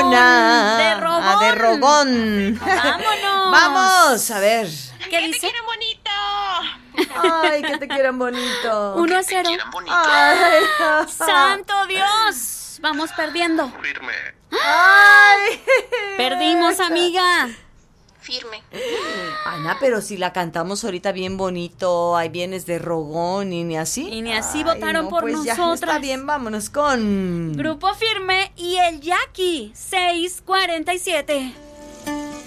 Ana. De Rogón. De Rogón. Vámonos. Vamos, a ver. ¿Qué dice? ¡Que te quieran bonito! Ay, que te quieran bonito. 1-0. ¡Que te quieran bonito! Ay. ¡Santo Dios! Vamos perdiendo. Firme. Ay. Perdimos, amiga. Firme. Ana, pero si la cantamos ahorita bien bonito, ahí vienes de Rogón y ni así. Y ni así Ay, votaron no, por pues ya, nosotras. está bien, vámonos con... Grupo Firme y el Jackie 647.